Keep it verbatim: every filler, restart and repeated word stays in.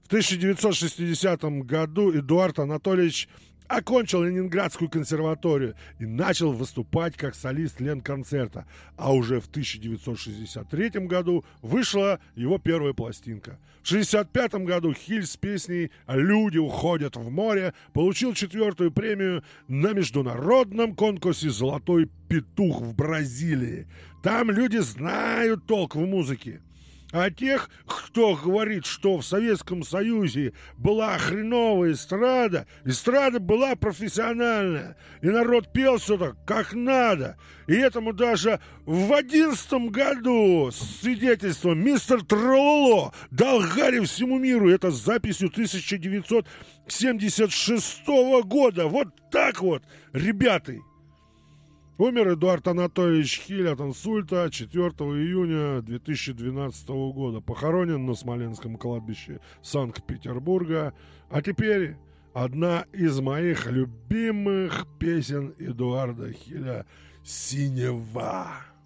В тысяча девятьсот шестидесятом году Эдуард Анатольевич окончил Ленинградскую консерваторию и начал выступать как солист Ленконцерта. А уже в тысяча девятьсот шестьдесят третьем году вышла его первая пластинка. В шестьдесят пятом году Хиль с песней «Люди уходят в море» получил четвертую премию на международном конкурсе «Золотой петух» в Бразилии. Там люди знают толк в музыке. А тех, кто говорит, что в Советском Союзе была хреновая эстрада, эстрада была профессиональная, и народ пел все так, как надо. И этому даже в одиннадцатом году свидетельство мистер Тролло дал Гарри всему миру. Это с записью тысяча девятьсот семьдесят шестого года. Вот так вот, ребята. Умер Эдуард Анатольевич Хиль от инсульта четвёртого июня две тысячи двенадцатого года. Похоронен на Смоленском кладбище Санкт-Петербурга. А теперь одна из моих любимых песен Эдуарда Хиля «Синева».